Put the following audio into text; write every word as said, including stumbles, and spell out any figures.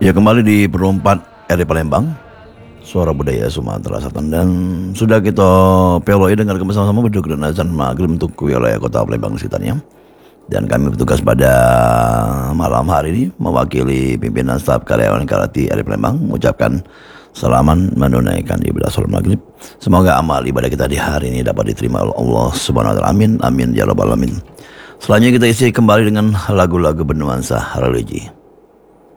Ya, kembali di Perempat R I Palembang, Suara Budaya Sumatera Selatan, dan sudah kita peloi dengan bersama-sama berdua dan azan maghrib untuk wilayah kota Palembang sekitarnya. Dan kami bertugas pada malam hari ini mewakili pimpinan staf karyawan Karati R I Palembang mengucapkan selamat menunaikan ibadah sholat maghrib. Semoga amal ibadah kita di hari ini dapat diterima oleh Allah Subhanahu wa taala. Amin amin ya rabbal alamin. Selanjutnya kita isi kembali dengan lagu-lagu bernuansa religi.